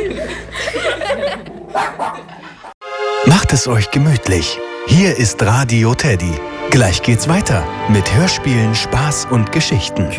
Macht es euch gemütlich. Hier ist Radio Teddy. Gleich geht's weiter mit Hörspielen, Spaß und Geschichten.